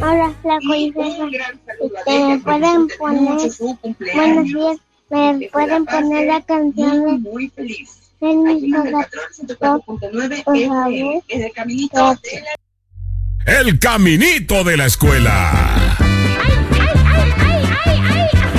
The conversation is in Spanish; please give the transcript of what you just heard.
Hola, Flaco y César. ¿Me pueden poner, buenos días, me pueden poner la canción de mis cosas, por favor? El caminito de la escuela.